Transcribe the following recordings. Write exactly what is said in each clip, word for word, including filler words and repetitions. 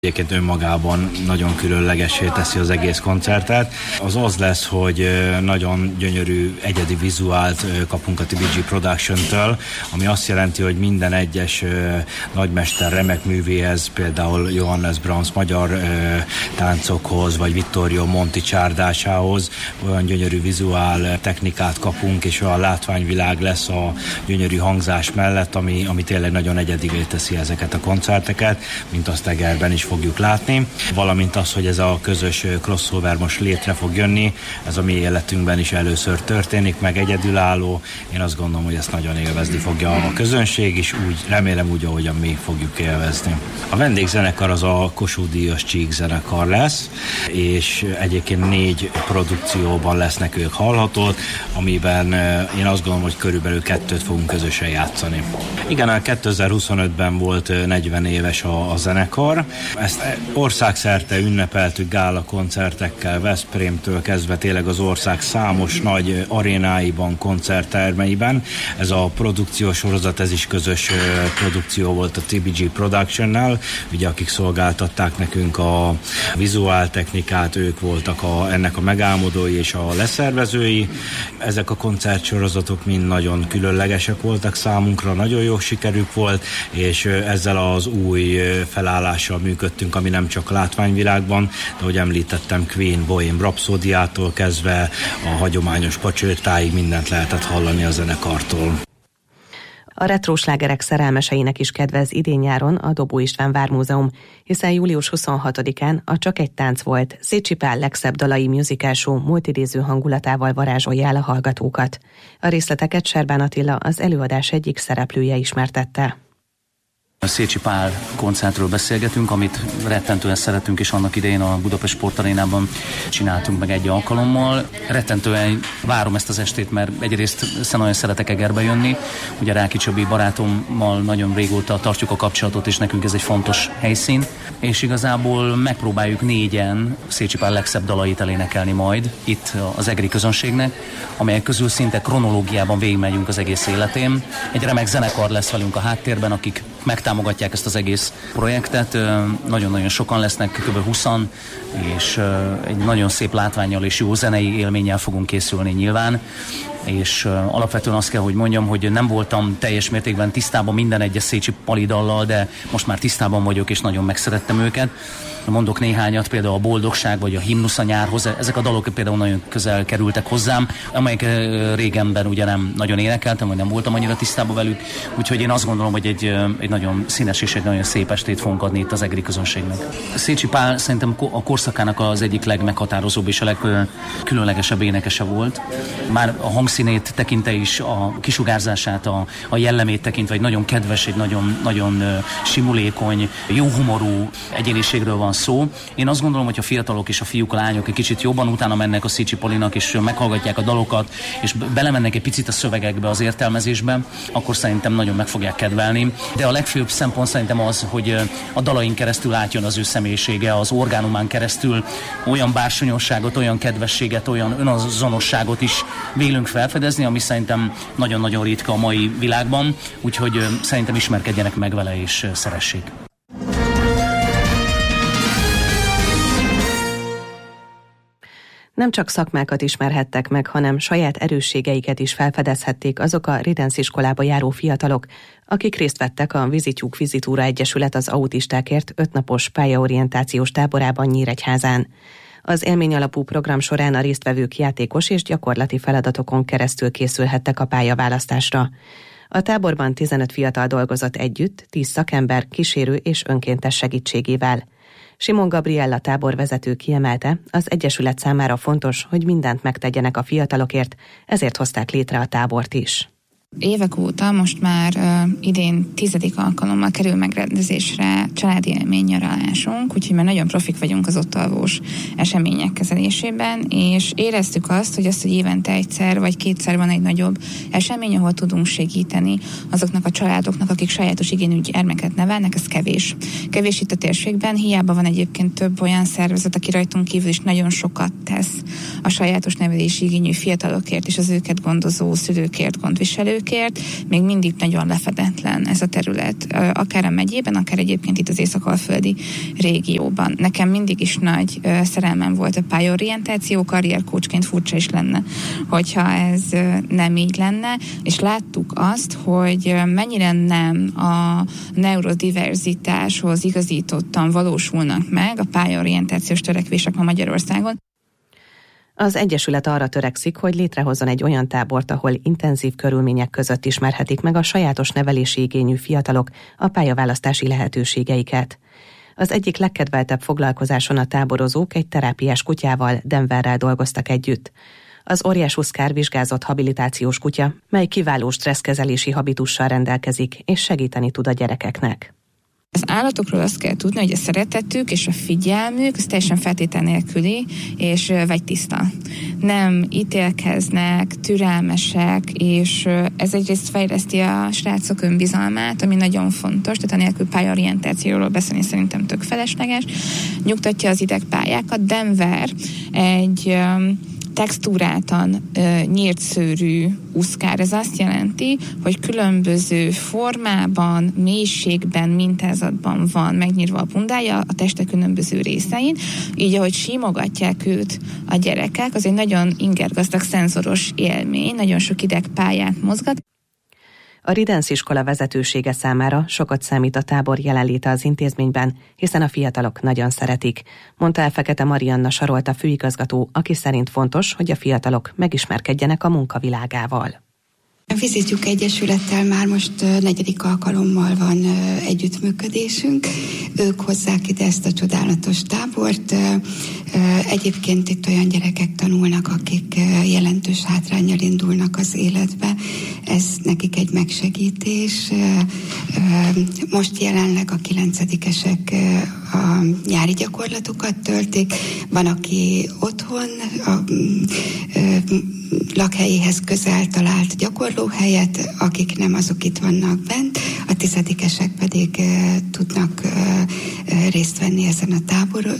Egyébként önmagában nagyon különlegessé teszi az egész koncertet. Az az lesz, hogy nagyon gyönyörű egyedi vizuált kapunk a té bé gé Production-től, ami azt jelenti, hogy minden egyes nagymester remek művéhez, például Johannes Brahms magyar táncokhoz, vagy Vittorio Monti csárdásához olyan gyönyörű vizuál technikát kapunk, és olyan látványvilág lesz a gyönyörű hangzás mellett, ami, ami tényleg nagyon egyedivé teszi ezeket a koncerteket, mint azt Egerben is fogjuk látni, valamint az, hogy ez a közös crossover most létre fog jönni, ez a mi életünkben is először történik, meg egyedülálló. Én azt gondolom, hogy ezt nagyon élvezni fogja a közönség is, úgy remélem úgy, ahogyan mi fogjuk élvezni. A vendégzenekar az a Kossuth Díjas Csík zenekar lesz, és egyébként négy produkcióban lesznek ők hallhatók, amiben én azt gondolom, hogy körülbelül kettőt fogunk közösen játszani. Igen, kétezer-huszonötben volt negyven éves a, a zenekar. Ezt országszerte ünnepeltük gála koncertekkel, Veszprémtől kezdve tényleg az ország számos nagy arénáiban, koncerttermeiben. Ez a produkciós sorozat, ez is közös produkció volt a té bé gé Production-nál, ugye akik szolgáltatták nekünk a vizuál technikát, ők voltak a, ennek a megálmodói és a leszervezői. Ezek a koncertsorozatok mind nagyon különlegesek voltak számunkra, nagyon jó sikerük volt, és ezzel az új felállással működtünk, ami nem csak látványvilágban, de ahogy említettem, Queen, Bohém Rhapsodiától kezdve a hagyományos pacsőrtáig mindent lehetett hallani a zenekartól. A retróslágerek szerelmeseinek is kedvez idén-nyáron a Dobó István Vármúzeum, hiszen július huszonhatodikán a Csak egy tánc volt Szécsi Pál legszebb dalai musical show multidéző hangulatával varázsolja el a hallgatókat. A részleteket Serbán Attila, az előadás egyik szereplője ismertette. A Szécsi Pál koncertről beszélgetünk, amit rettentően szeretünk, és annak idején a Budapest Sportarénában csináltunk meg egy alkalommal. Rettentően várom ezt az estét, mert egyrészt nagyon szeretek Egerbe jönni. Ugye Ráki Csabi barátommal nagyon régóta tartjuk a kapcsolatot, és nekünk ez egy fontos helyszín. És igazából megpróbáljuk négyen Szécsi Pál legszebb dalait elénekelni majd itt az egri közönségnek, amelyek közül szinte kronológiában végigmegyünk az egész életén. Egy remek zenekar lesz velünk a háttérben, akik megtámogatják ezt az egész projektet. Nagyon-nagyon sokan lesznek, kb. húszan, és egy nagyon szép látvánnyal és jó zenei élménnyel fogunk készülni nyilván. És alapvetően azt kell, hogy mondjam, hogy nem voltam teljes mértékben tisztában minden egyes Szécsi Pali dallal, de most már tisztában vagyok, és nagyon megszerettem őket. Mondok néhányat, például a Boldogság, vagy a Himnusz a nyárhoz. Ezek a dalok például nagyon közel kerültek hozzám, amelyek régenben ugye nem nagyon énekeltem, vagy nem voltam annyira tisztában velük. Úgyhogy én azt gondolom, hogy egy, egy nagyon színes és egy nagyon szép estét fogunk adni itt az egri közönségnek. Szécsi Pál szerintem a korszakának az egyik legmeghatározóbb és a legkülönlegesebb énekese volt. Már a hangszínét tekintve is, a kisugárzását, a, a jellemét tekintve egy nagyon kedves, egy nagyon, nagyon simulékony, jó humorú egyéniségről van szó. Én azt gondolom, hogy a fiatalok és a fiúk, a lányok egy kicsit jobban utána mennek a Szécsi Polinak, és meghallgatják a dalokat, és belemennek egy picit a szövegekbe, az értelmezésbe, akkor szerintem nagyon meg fogják kedvelni. De a legfőbb szempont szerintem az, hogy a dalain keresztül átjön az ő személyisége, az orgánumán keresztül olyan bársonyosságot, olyan kedvességet, olyan önazonosságot is vélünk felfedezni, ami szerintem nagyon-nagyon ritka a mai világban, úgyhogy szerintem ismerkedjenek meg vele és szeressék. Nem csak szakmákat ismerhettek meg, hanem saját erősségeiket is felfedezhették azok a Ridenc iskolába járó fiatalok, akik részt vettek a Vizityúk Vizitúra Egyesület az autistákért ötnapos pályaorientációs táborában Nyíregyházán. Az élmény alapú program során a résztvevők játékos és gyakorlati feladatokon keresztül készülhettek a pályaválasztásra. A táborban tizenöt fiatal dolgozott együtt, tíz szakember, kísérő és önkéntes segítségével. Simon Gabriella táborvezető kiemelte, az Egyesület számára fontos, hogy mindent megtegyenek a fiatalokért, ezért hozták létre a tábort is. Évek óta most már uh, idén tizedik alkalommal kerül megrendezésre családi élménynyaralásunk, úgyhogy már nagyon profik vagyunk az ott alvós események kezelésében, és éreztük azt, hogy azt, hogy évente egyszer vagy kétszer van egy nagyobb esemény, ahol tudunk segíteni azoknak a családoknak, akik sajátos igényű gyermeket nevelnek, ez kevés. Kevés itt a térségben, hiába van egyébként több olyan szervezet, aki rajtunk kívül is nagyon sokat tesz a sajátos nevelési igényű fiatalokért és az őket gondozó szülőkért, gondviselők. munkaerőkért, még mindig nagyon lefedetlen ez a terület, akár a megyében, akár egyébként itt az észak-alföldi régióban. Nekem mindig is nagy szerelmem volt a pályaorientáció, karriercoachként furcsa is lenne, hogyha ez nem így lenne, és láttuk azt, hogy mennyire nem a neurodiverzitáshoz igazítottan valósulnak meg a pályaorientációs törekvések ma Magyarországon. Az Egyesület arra törekszik, hogy létrehozzon egy olyan tábort, ahol intenzív körülmények között ismerhetik meg a sajátos nevelési igényű fiatalok a pályaválasztási lehetőségeiket. Az egyik legkedveltebb foglalkozáson a táborozók egy terápiás kutyával, Denverrel dolgoztak együtt. Az Óriás Huszkár vizsgázott habilitációs kutya, mely kiváló stresszkezelési habitussal rendelkezik, és segíteni tud a gyerekeknek. Az állatokról azt kell tudni, hogy a szeretetük és a figyelmük az teljesen feltétel nélküli és vágytiszta. Nem ítélkeznek, türelmesek, és ez egyrészt fejleszti a srácok önbizalmát, ami nagyon fontos, tehát anélkül pályaorientációról beszélni szerintem tök felesleges. Nyugtatja az idegpályákat. Denver egy textúráltan uh, nyírt szőrű uszkár. Ez azt jelenti, hogy különböző formában, mélységben, mintázatban van megnyírva a bundája a teste különböző részein, így ahogy simogatják őt a gyerekek, az egy nagyon ingergazdag szenzoros élmény, nagyon sok idegpályát mozgat. A Ridens iskola vezetősége számára sokat számít a tábor jelenléte az intézményben, hiszen a fiatalok nagyon szeretik, mondta el Fekete Marianna Sarolta főigazgató, aki szerint fontos, hogy a fiatalok megismerkedjenek a munkavilágával. A Vizityúk Egyesülettel már most negyedik alkalommal van együttműködésünk. Ők hozzák ide ezt a csodálatos tábort. Egyébként itt olyan gyerekek tanulnak, akik jelentős hátránnyal indulnak az életbe. Ez nekik egy megsegítés. Most jelenleg a kilencedikesek a nyári gyakorlatokat töltik. Van, aki otthon a lakhelyéhez közel talált gyakorlóhelyet, akik nem, azok itt vannak bent, a tizedikesek pedig uh, tudnak uh, uh, részt venni ezen a táboron.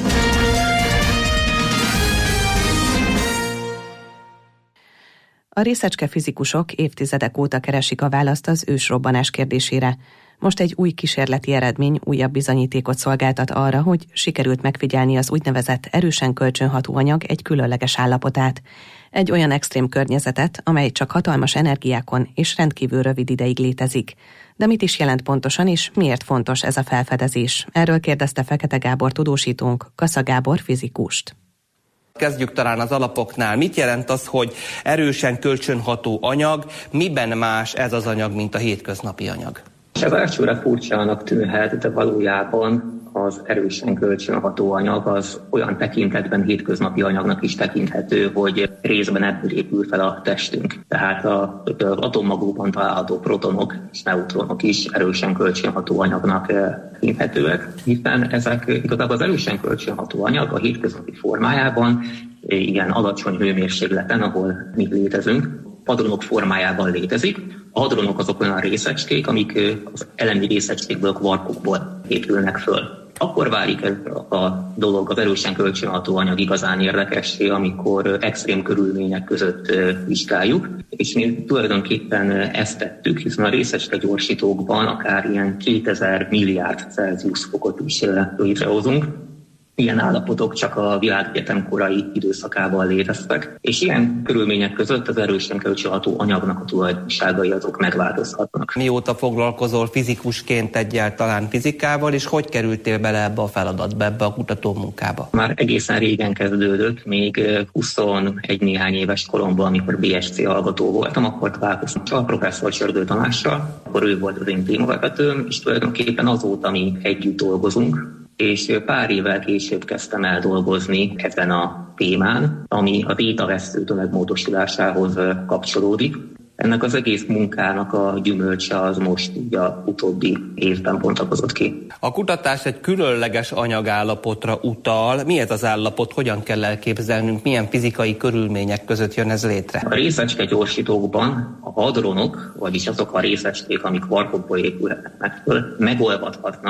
A részecske fizikusok évtizedek óta keresik a választ az ősrobbanás kérdésére. Most egy új kísérleti eredmény újabb bizonyítékot szolgáltat arra, hogy sikerült megfigyelni az úgynevezett erősen kölcsönható anyag egy különleges állapotát. Egy olyan extrém környezetet, amely csak hatalmas energiákon és rendkívül rövid ideig létezik. De mit is jelent pontosan, és miért fontos ez a felfedezés? Erről kérdezte Fekete Gábor tudósítónk, Kassa Gábor fizikust. Kezdjük talán az alapoknál. Mit jelent az, hogy erősen kölcsönható anyag? Miben más ez az anyag, mint a hétköznapi anyag? Ez elsőre furcsának tűnhet, de valójában az erősen kölcsönható anyag az olyan tekintetben hétköznapi anyagnak is tekinthető, hogy részben ebből épül fel a testünk. Tehát az atommagokban található protonok és neutronok is erősen kölcsönható anyagnak tekinthetőek, hiszen ezek igazából az erősen kölcsönható anyag a hétköznapi formájában, ilyen alacsony hőmérsékleten, ahol mi létezünk, hadronok formájában létezik. A hadronok azok olyan részecskék, amik az elemi részecskékből, kvarkokból épülnek föl. Akkor válik ez a dolog, az erősen kölcsönható anyag igazán érdekessé, amikor extrém körülmények között vizsgáljuk, és mi tulajdonképpen ezt tettük, hiszen a részecske gyorsítókban akár ilyen kétezer milliárd Celsius fokot is létrehozunk. Ilyen állapotok csak a világegyetem korai időszakában léteztek, és ilyen körülmények között az erősen kölcsönható anyagnak a tulajdonságai azok megváltozhatnak. Mióta foglalkozol fizikusként egyáltalán fizikával, és hogy kerültél bele ebbe a feladatba, ebbe a kutatómunkába? Már egészen régen kezdődött, még huszonegy néhány éves koromban, amikor bé es cé hallgató voltam, akkor találkoztam a professzor Csördő Tamással, akkor ő volt az én témavezetőm, és tulajdonképpen azóta mi együtt dolgozunk, és pár évvel később kezdtem el dolgozni ezen a témán, ami a bétavesztő tömegmódosulásához kapcsolódik. Ennek az egész munkának a gyümölcse az most így a utóbbi évben bontakozott ki. A kutatás egy különleges anyagállapotra utal. Mi ez az állapot, hogyan kell elképzelnünk, milyen fizikai körülmények között jön ez létre? A részecske gyorsítókban a hadronok, vagyis azok a részecskék, amik kvarkokból épülhetnek föl, megolvadhatnak,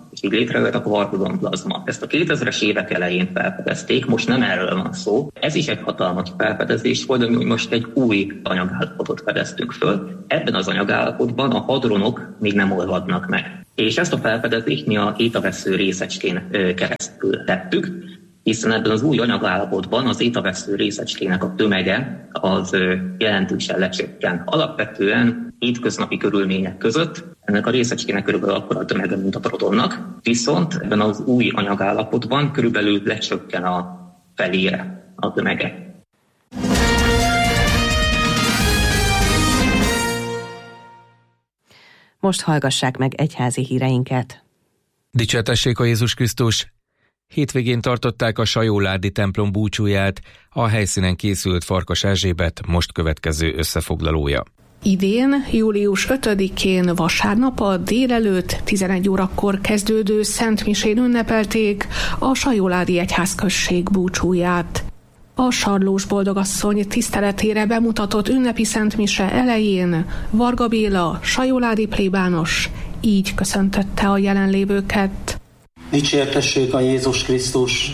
és így létrejött a kvarkudonplazma. Ezt a kétezres évek elején felfedezték, most nem erről van szó. Ez is egy hatalmas felfedezés volt, hogy most egy új anyagállapotot fedeztünk föl. Ebben az anyagállapotban a hadronok még nem olvadnak meg. És ezt a felfedezést mi a étavesző részecskén keresztül tettük, hiszen ebben az új anyagállapotban az étavesző részecskének a tömege az jelentősen lecsökken. Alapvetően hétköznapi körülmények között ennek a részecskének körülbelül akkora a tömege, mint a protonnak, viszont ebben az új anyagállapotban körülbelül lecsökken a felére a tömege. Most hallgassák meg egyházi híreinket. Dicsértessék a Jézus Krisztus! Hétvégén tartották a Sajóládi templom búcsúját, a helyszínen készült Farkas Erzsébet most következő összefoglalója. Idén, július ötödikén vasárnap a délelőtt tizenegy órakor kezdődő szentmisén ünnepelték a Sajóládi egyházközség búcsúját. A Sarlós Boldogasszony tiszteletére bemutatott ünnepi szentmise elején Varga Béla, sajóládi plébános így köszöntötte a jelenlévőket. Dicsértessék a Jézus Krisztus!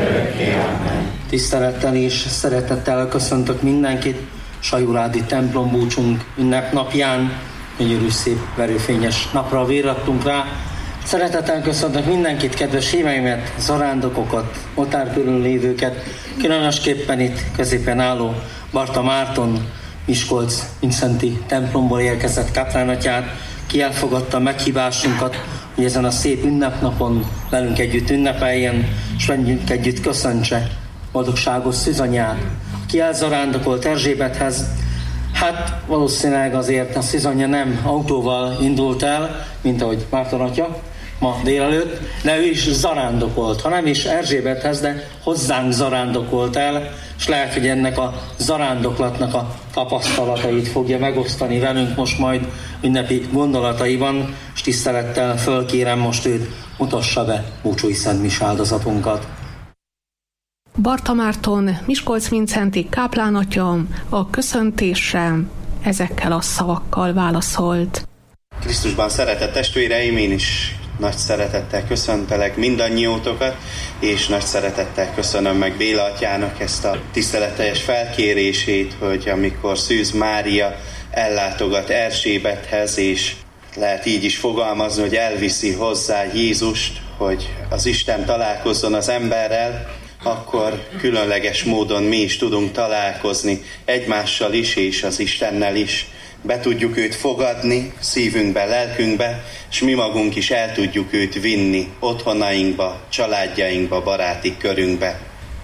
Tisztelettel és szeretettel köszöntök mindenkit Sajóládi templom búcsunk ünnepnapján. Gyönyörű szép verőfényes napra virrattunk rá. Szeretettel köszöntök mindenkit, kedves híveimet, zarándokokat, otthár körül lévőket, különösképpen itt középen álló Barta Márton, Miskolc Vincenti templomból érkezett káplánatját, ki elfogadta meghívásunkat, hogy ezen a szép ünnepnapon velünk együtt ünnepeljen, és velünk együtt köszöntse boldogságos szűzanyját, ki elzarándokolt Erzsébethez. Hát valószínűleg azért a szűzanyja nem autóval indult el, mint ahogy Márton atya ma délelőtt, de ő is zarándokolt, ha nem is Erzsébethez, de hozzánk zarándokolt el, és lehet, hogy ennek a zarándoklatnak a tapasztalatait fogja megosztani velünk most majd ünnepi gondolataiban, és tisztelettel fölkérem most őt, mutassa be búcsúi szentmise áldozatunkat. Barta Márton, Miskolc-Vincenti káplánatya a köszöntésre ezekkel a szavakkal válaszolt. Krisztusban szeretett testvéreim, én is nagy szeretettel köszöntelek mindannyiótokat, és nagy szeretettel köszönöm meg Béla atyának ezt a tiszteletteljes felkérését, hogy amikor Szűz Mária ellátogat Erzsébethez, és lehet így is fogalmazni, hogy elviszi hozzá Jézust, hogy az Isten találkozzon az emberrel, akkor különleges módon mi is tudunk találkozni egymással is, és az Istennel is. Be tudjuk őt fogadni szívünkbe, lelkünkbe, és mi magunk is el tudjuk őt vinni otthonainkba, családjainkba, baráti körünkbe.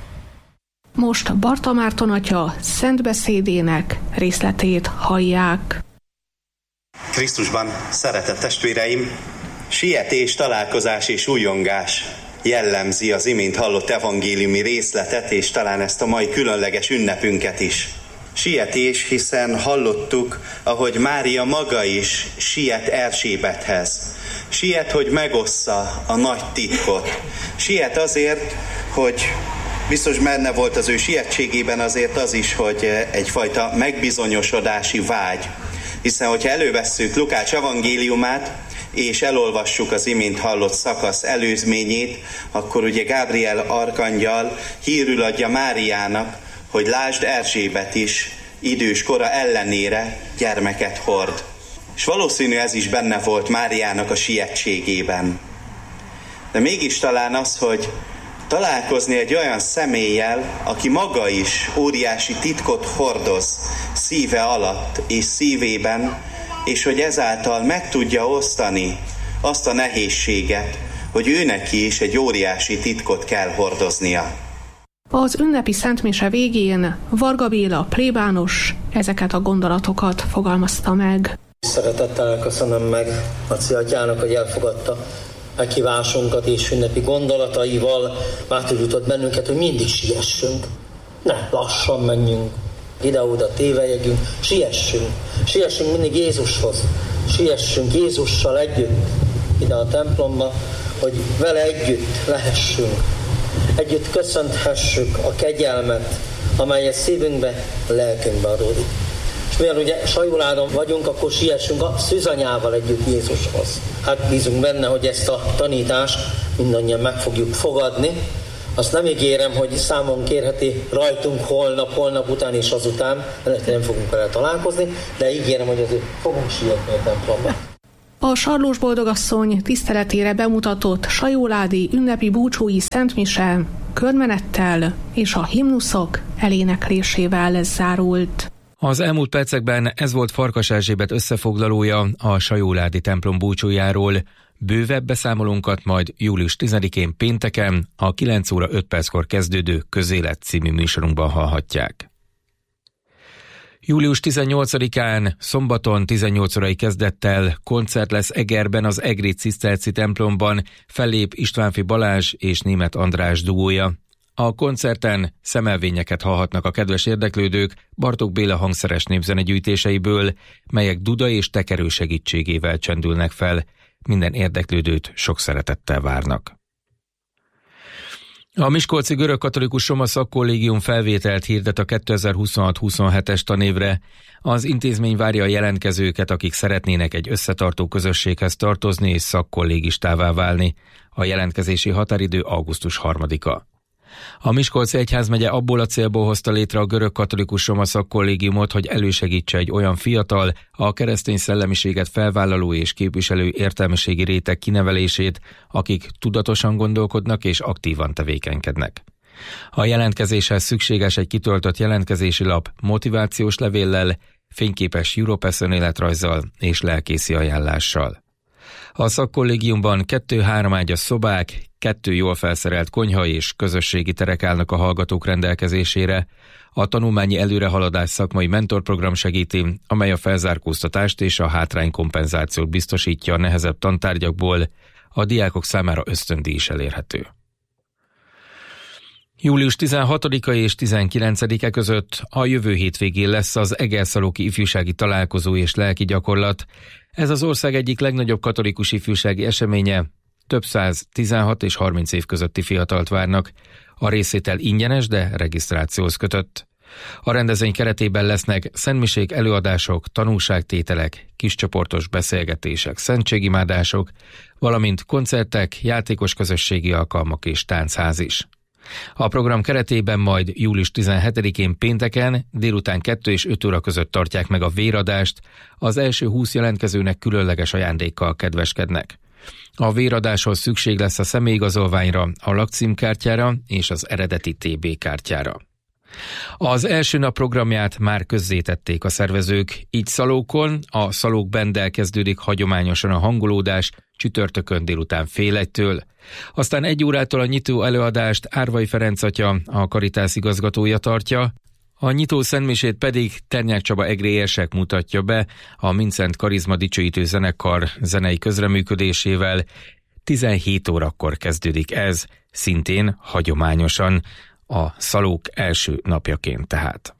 Most Barta Márton atya szentbeszédének részletét hallják. Krisztusban szeretett testvéreim, sietés, találkozás és újongás jellemzi az imént hallott evangéliumi részletet, és talán ezt a mai különleges ünnepünket is. Sietés, hiszen hallottuk, ahogy Mária maga is siet Erzsébethez. Siet, hogy megossza a nagy titkot. Siet azért, hogy biztos benne volt az ő sietségében azért az is, hogy egyfajta megbizonyosodási vágy. Hiszen, hogyha elővesszük Lukács evangéliumát, és elolvassuk az imént hallott szakasz előzményét, akkor ugye Gábriel arkangyal hírül adja Máriának, hogy lásd, Erzsébet is idős kora ellenére gyermeket hord. És valószínű ez is benne volt Máriának a sietségében. De mégis talán az, hogy találkozni egy olyan személlyel, aki maga is óriási titkot hordoz szíve alatt és szívében, és hogy ezáltal meg tudja osztani azt a nehézséget, hogy ő neki is egy óriási titkot kell hordoznia. Az ünnepi szentmise végén Varga Béla plébános ezeket a gondolatokat fogalmazta meg. Szeretettel köszönöm meg Laci atyának, hogy elfogadta meghívásunkat és ünnepi gondolataival bátorított bennünket, hogy mindig siessünk. Ne, lassan menjünk, ide-oda tévelyegünk, siessünk. Siessünk mindig Jézushoz. Siessünk Jézussal együtt ide a templomba, hogy vele együtt lehessünk. Együtt köszönthessük a kegyelmet, amely a szívünkbe, a lelkünkbe adódik. És mivel ugye Sajóládon vagyunk, akkor siessünk a szűzanyával együtt Jézushoz. Hát bízunk benne, hogy ezt a tanítást mindannyian meg fogjuk fogadni. Azt nem ígérem, hogy számon kérheti rajtunk holnap, holnap után és azután, mert nem fogunk vele találkozni, de ígérem, hogy azért fogunk sietni a templomba. A Sarlós Boldogasszony tiszteletére bemutatott sajóládi ünnepi búcsúi szentmise körmenettel és a himnuszok eléneklésével zárult. Az elmúlt percekben ez volt Farkas Erzsébet összefoglalója a sajóládi templom búcsújáról. Bővebb beszámolónkat majd július tizedikén pénteken a kilenc óra öt perckor kezdődő Közélet című műsorunkban hallhatják. július tizennyolcadikán szombaton tizennyolc órai kezdettel koncert lesz Egerben az Egri Ciszterci templomban, fellép Istvánfi Balázs és Németh András duója. A koncerten szemelvényeket hallhatnak a kedves érdeklődők Bartók Béla hangszeres népzenegyűjtéseiből, melyek duda és tekerő segítségével csendülnek fel. Minden érdeklődőt sok szeretettel várnak. A Miskolci Görögkatolikus Roma Szakkollégium felvételt hirdet a kétezer-huszonhat huszonhetes tanévre. Az intézmény várja a jelentkezőket, akik szeretnének egy összetartó közösséghez tartozni és szakkollégistává válni. A jelentkezési határidő augusztus harmadika. A Miskolci Egyházmegye abból a célból hozta létre a Görögkatolikus Roma Szakkollégiumot, hogy elősegítse egy olyan fiatal, a keresztény szellemiséget felvállaló és képviselő értelmiségi réteg kinevelését, akik tudatosan gondolkodnak és aktívan tevékenykednek. A jelentkezéshez szükséges egy kitöltött jelentkezési lap motivációs levéllel, fényképes Europass önéletrajzzal és lelkészi ajánlással. A szakkollégiumban kettő-három ágyas szobák, kettő jól felszerelt konyha és közösségi terek állnak a hallgatók rendelkezésére. A tanulmányi előrehaladás szakmai mentorprogram segíti, amely a felzárkóztatást és a hátránykompenzációt biztosítja a nehezebb tantárgyakból, a diákok számára ösztöndíj is elérhető. július tizenhatodika és tizenkilencedike között a jövő hétvégén lesz az Egerszalóki ifjúsági találkozó és lelki gyakorlat. Ez az ország egyik legnagyobb katolikus ifjúsági eseménye, több száz tizenhat és harminc év közötti fiatalt várnak. A részvétel ingyenes, de regisztrációhoz kötött. A rendezvény keretében lesznek szentmisék, előadások, tanúságtételek, kiscsoportos beszélgetések, szentségimádások, valamint koncertek, játékos közösségi alkalmak és táncház is. A program keretében majd július tizenhetedikén pénteken délután kettő és öt óra között tartják meg a véradást, az első húsz jelentkezőnek különleges ajándékkal kedveskednek. A véradáshoz szükség lesz a személyigazolványra, a lakcímkártyára és az eredeti té bé kártyára. Az első nap programját már közzétették a szervezők, így Szalókon, a Szalók Benddel kezdődik hagyományosan a hangolódás, csütörtökön délután fél egytől. Aztán egy órától a nyitó előadást Árvai Ferenc atya, a Karitász igazgatója tartja, a nyitó szentmisét pedig Ternyák Csaba egri érsek mutatja be a Mincent Karizma Dicsőítő Zenekar zenei közreműködésével. tizenhét órakor kezdődik ez, szintén hagyományosan, a Szalók első napjaként tehát.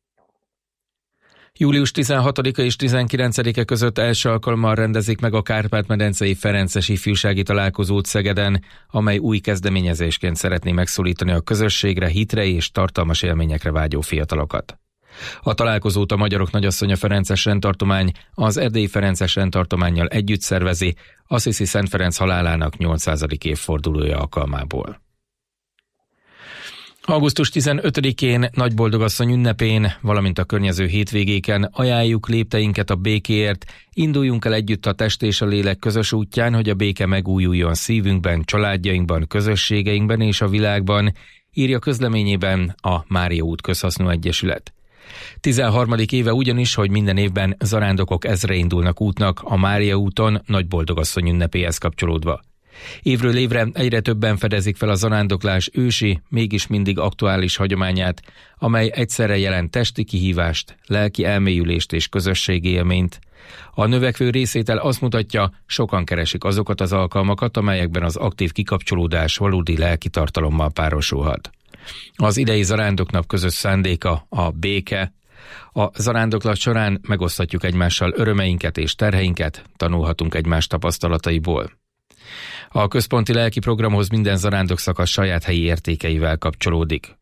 július tizenhatodika és tizenkilencedike között első alkalommal rendezik meg a Kárpát-medencei Ferences ifjúsági találkozót Szegeden, amely új kezdeményezésként szeretné megszólítani a közösségre, hitre és tartalmas élményekre vágyó fiatalokat. A találkozót a Magyarok Nagyasszonya Ferences rendtartomány az Erdélyi Ferences rendtartománnyal együtt szervezi, Assisi Szent Ferenc halálának nyolcszázadik évfordulója alkalmából. augusztus tizenötödikén Nagyboldogasszony ünnepén, valamint a környező hétvégéken ajánljuk lépteinket a békéért, induljunk el együtt a test és a lélek közös útján, hogy a béke megújuljon szívünkben, családjainkban, közösségeinkben és a világban, írja közleményében a Mária út Közhasznú Egyesület. tizenharmadik éve ugyanis, hogy minden évben zarándokok ezre indulnak útnak a Mária úton Nagyboldogasszony ünnepéhez kapcsolódva. Évről évre egyre többen fedezik fel a zarándoklás ősi, mégis mindig aktuális hagyományát, amely egyszerre jelent testi kihívást, lelki elmélyülést és közösségi élményt. A növekvő részétel azt mutatja, sokan keresik azokat az alkalmakat, amelyekben az aktív kikapcsolódás valódi lelki tartalommal párosulhat. Az idei zarándoknap közös szándéka a béke. A zarándoklat során megoszthatjuk egymással örömeinket és terheinket, tanulhatunk egymás tapasztalataiból. A központi lelki programhoz minden zarándok szakasz saját helyi értékeivel kapcsolódik.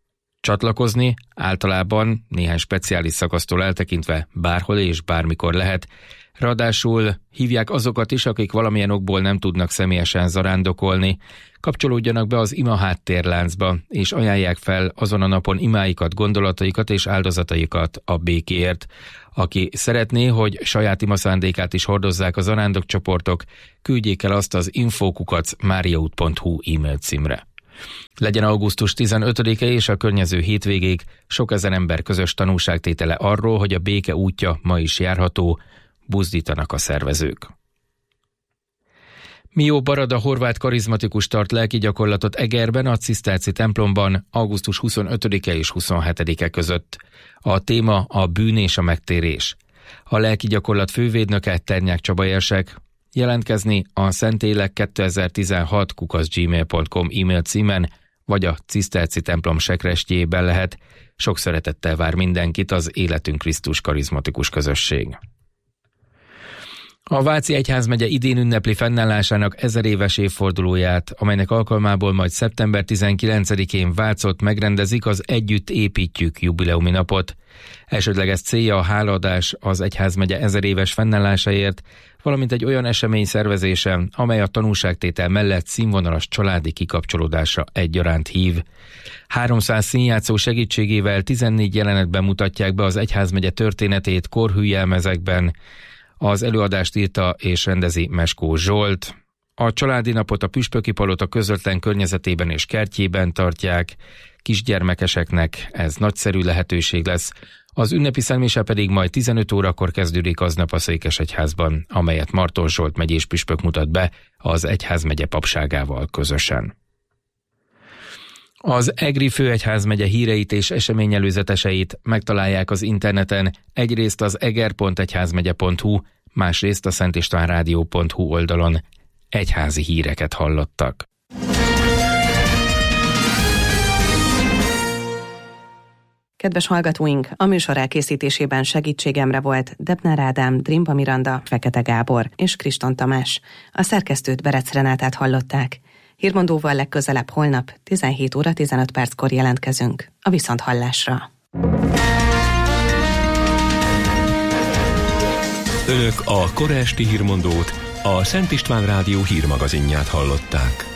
Csatlakozni általában néhány speciális szakasztól eltekintve bárhol és bármikor lehet. Ráadásul hívják azokat is, akik valamilyen okból nem tudnak személyesen zarándokolni. Kapcsolódjanak be az ima háttérláncba, és ajánlják fel azon a napon imáikat, gondolataikat és áldozataikat a békéért. Aki szeretné, hogy saját ima szándékát is hordozzák a zarándok csoportok, küldjék el azt az info kukac mariaút pont hu e-mail címre. Legyen augusztus tizenötödike és a környező hétvégéig sok ezer ember közös tanúságtétele arról, hogy a béke útja ma is járható, buzdítanak a szervezők. Mió Barada horvát karizmatikus tart lelki gyakorlatot Egerben, a Ciszterci templomban augusztus huszonötödike és huszonhetedike között. A téma a bűn és a megtérés. A lelki gyakorlat fővédnöke Ternyák Csaba érsek. Jelentkezni a szentélek kétezer-tizenhat kukac gmail pont com e-mail címen, vagy a Ciszterci templom sekrestjében lehet. Sok szeretettel vár mindenkit az Életünk Krisztus karizmatikus közösség. A Váci Egyházmegye idén ünnepli fennállásának ezer éves évfordulóját, amelynek alkalmából majd szeptember tizenkilencedikén Vácot megrendezik az Együtt építjük jubileumi napot. Elsődleges célja a hálaadás az egyházmegye ezer éves fennállásáért, valamint egy olyan esemény szervezése, amely a tanúságtétel mellett színvonalas családi kikapcsolódásra egyaránt hív. háromszáz színjátszó segítségével tizennégy jelenetben mutatják be az egyházmegye történetét korhű jelmezekben. Az előadást írta és rendezi Meskó Zsolt. A családi napot a Püspöki Palota közvetlen környezetében és kertjében tartják. Kisgyermekeseknek ez nagyszerű lehetőség lesz. Az ünnepi szentmise pedig majd tizenöt órakor kezdődik aznap a Székesegyházban, amelyet Marton Zsolt megyés püspök mutat be az egyházmegye papságával közösen. Az Egri főegyházmegye híreit és eseményelőzeteseit megtalálják az interneten, egyrészt az eger pont egyházmegye pont hu, másrészt a szentistvánrádió pont hu oldalon. Egyházi híreket hallottak. Kedves hallgatóink, a műsor elkészítésében segítségemre volt Debnár Ádám, Drimba Miranda, Fekete Gábor és Kriston Tamás. A szerkesztőt, Berec Renátát hallották. Hírmondóval legközelebb holnap tizenhét óra tizenöt perckor jelentkezünk. A viszonthallásra. Önök a kora esti hírmondót, a Szent István Rádió hírmagazinját hallották.